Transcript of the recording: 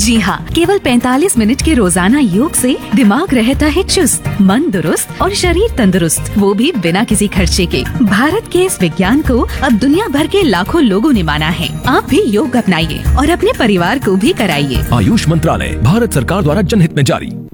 जी हाँ, केवल 45 मिनट के रोजाना योग से दिमाग रहता है चुस्त, मन दुरुस्त और शरीर तंदुरुस्त, वो भी बिना किसी खर्चे के। भारत के इस विज्ञान को अब दुनिया भर के लाखों लोगों ने माना है। आप भी योग अपनाइए और अपने परिवार को भी कराइए। आयुष मंत्रालय, भारत सरकार द्वारा जनहित में जारी।